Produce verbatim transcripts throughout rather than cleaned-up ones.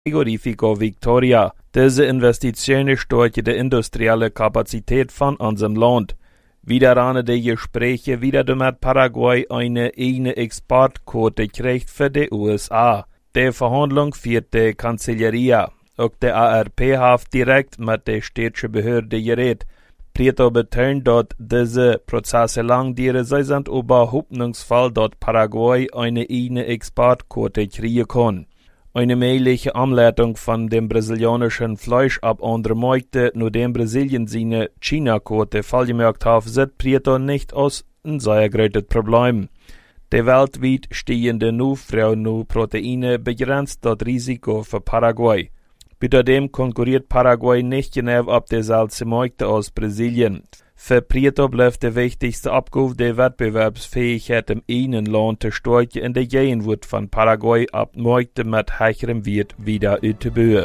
Frigorifico Victoria. Diese Investitionen stärken die industrielle Kapazität von unserem Land. Wieder an die Gespräche, wieder damit Paraguay eine eigene Exportquote kriegt für die U S A. Die Verhandlung führt die Kanzlerie. Auch der A R P hat direkt mit der städtischen Behörde geredet. Prieto betont, dass diese Prozesse langdurig sie sind, aber hoffnungsvoll, dass Paraguay eine eigene Exportquote kriegen kann. Eine mögliche Umleitung von dem brasilianischen Fleisch ab andere Märkte, nur dem Brasilien seine China-Quote vollgemerkt hat, sieht Prieto nicht aus ein sehr großes Problem. Die weltweit stehende Nachfrage nach Proteine begrenzt das Risiko für Paraguay. Außerdem konkurriert Paraguay nicht genau auf dieselben Märkte als Brasilien. Für Prieto bleibt die wichtigste Abgabe die Wettbewerbsfähigkeit im einen Land zu stärken, in der Gegenwart von Paraguay ab Märkte mit höherem Wert wieder auszubauen.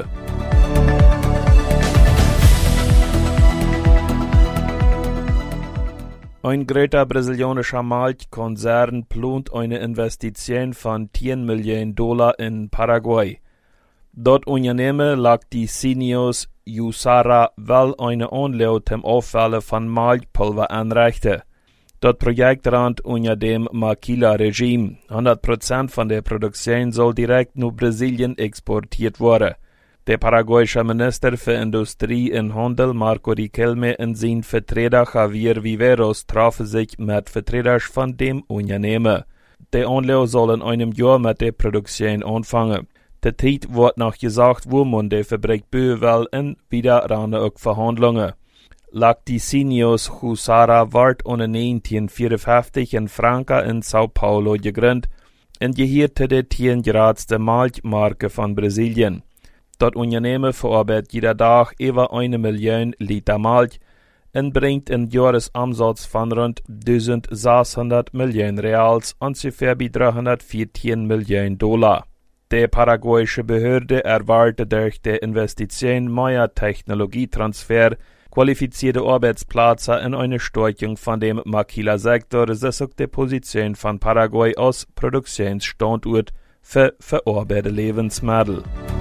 Ein großer brasilianischer Malzkonzern plant eine Investition von zehn Millionen Dollar in Paraguay. Dort Unternehmen Lacticinios Jussara will eine Anlage zum Aufwählen von Malzpulver anrichten. Das Projekt rennt unter dem Maquila-Regime. hundert Prozent von der Produktion soll direkt nach Brasilien exportiert werden. Der paraguayische Minister für Industrie und Handel Marco Riquelme und sein Vertreter Javier Viveros trafen sich mit Vertretern von dem Unternehmen. Der Anlage soll in einem Jahr mit der Produktion anfangen. Der Zeit wird noch gesagt, wo man die Fabrik bauen will, und wieder ran auch Verhandlungen. Lacticinios Jussara wird neunzehnhundertvierundfünfzig in Franca in Sao Paulo gegründet und gehörte der zehn größte Malzmarke von Brasilien. Das Unternehmen verarbeitet jeder Tag über eine Million Liter Malz und bringt einen Jahresumsatz von rund eintausendsechshundert Millionen Reals, ungefähr bei dreihundertvierzehn Millionen Dollar. Die paraguayische Behörde erwartet durch die Investition mehr Technologietransfer, qualifizierte Arbeitsplätze und eine Stärkung von dem Maquila-Sektor, das auch die Position von Paraguay als Produktionsstandort für verarbeitete Lebensmittel.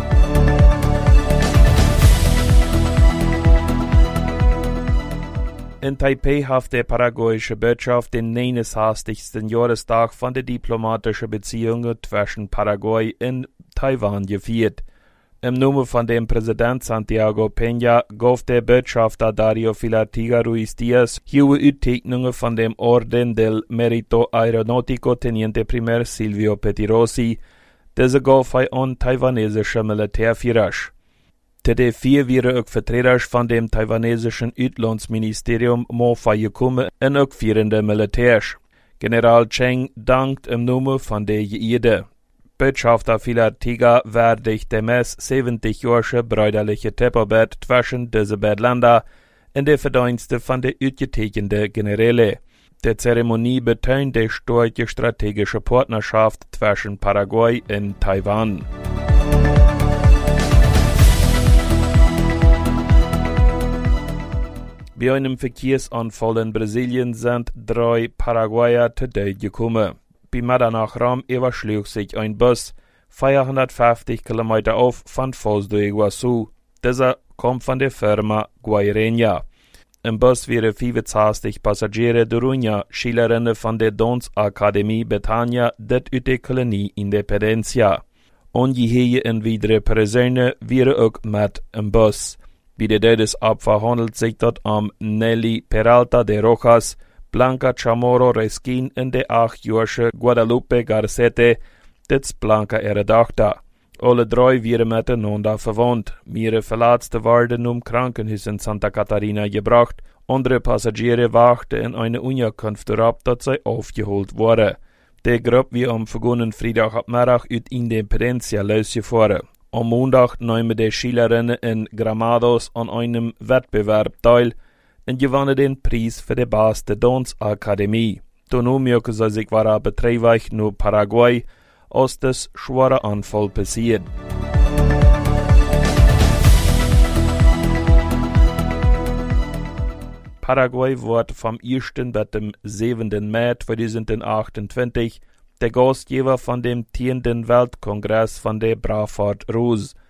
In Taipei hat die paraguayische Botschaft den neunundsechzigsten Jahrestag von den diplomatischen Beziehungen zwischen Paraguay und Taiwan gefeiert. Im Namen von dem Präsident Santiago Peña gab der Botschafter Dario Filartiga Ruiz Diaz hohe Utzeichnungen von dem Orden del Mérito Aeronáutico Teniente Primer Silvio Pettirossi, diese gab er an taiwanesische Militärführer. Die vier wären auch Vertreter von dem taiwanesischen Auslandsministerium Mofa gekommen und auch führende Militärs. General Cheng dankt im Namen von der Geide. Botschafter Filartiga würdigt der Mess siebzig-jährige brüderliche Tipparbeit zwischen diese beiden Ländern in der Verdienste von der ausgezeichneten Generäle. Die Zeremonie betont die starke strategische Partnerschaft zwischen Paraguay und Taiwan. Bei einem Verkehrsunfall in Brasilien sind drei Paraguayer zu Tode gekommen. Bei Mitternacht überschlug sich ein Bus vierhundertfünfzig Kilometer auf von Foz do Iguaçu. Dieser kommt von der Firma Guaireña. Im Bus waren fünfundzwanzig Passagiere, darunter Schülerinnen von der Tanzakademie Betania, det ut der Kolonie Independencia. Ungeheuer und weitere Personen waren auch mit im Bus. Bei der Todesopfer handelt sich dort um Nelly Peralta de Rojas, Blanca Chamorro Reskin und der achtjährige Guadalupe Garcete, das Blanca ihre Tochter. Alle drei waren miteinander verwandt. Mehrere Verletzte wurden zum Krankenhaus in Santa Catarina gebracht. Andere Passagiere wachten in eine Unterkunft darauf, dass sie aufgeholt wurden. Die Gruppe war am vergangenen Freitagabend aus Independencia losgefahren. Am Montag nahmen die Schülerinnen in Gramados an einem Wettbewerb teil und gewannen den Preis für die beste Tanzakademie. Danach merken sie sich war betreibt nur Paraguay, als das schwere Anfall passiert. Paraguay wird vom ersten bis dem siebten Mai zweitausendachtundzwanzig der Gastgeber von dem zehnten Weltkongress von der Brafart Rose.